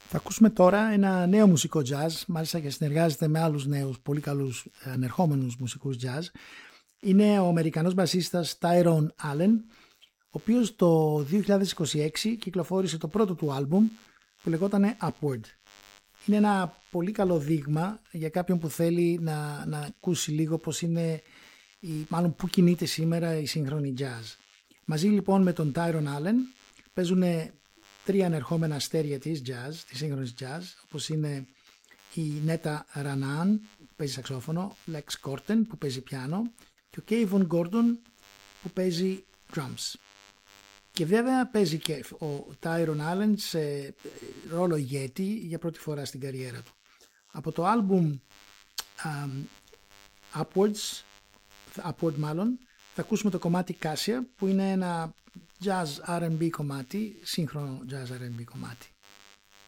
Θα ακούσουμε τώρα ένα νέο μουσικό jazz, μάλιστα και συνεργάζεται με άλλους νέους πολύ καλούς ανερχόμενους μουσικούς jazz. Είναι ο Αμερικανός μπασίστας Tyrone Allen, ο οποίος το 2026 κυκλοφόρησε το πρώτο του άλμπουμ που λεγόταν Upward. Είναι ένα πολύ καλό δείγμα για κάποιον που θέλει να ακούσει λίγο πώς είναι, μάλλον που κινείται σήμερα η σύγχρονη jazz. Μαζί λοιπόν με τον Tyrone Allen παίζουν τρία ανερχόμενα αστέρια της jazz, της σύγχρονης jazz, όπως είναι η Netta Ranan που παίζει σαξόφωνο, Lex Corten που παίζει πιάνο και ο Kayvon Gordon που παίζει drums. Και βέβαια παίζει και ο Tyrone Allen σε ρόλο ηγέτη για πρώτη φορά στην καριέρα του. Από το άλμπουμ Upward μάλλον, θα ακούσουμε το κομμάτι Cassia που είναι ένα jazz R&B κομμάτι, σύγχρονο jazz R&B κομμάτι.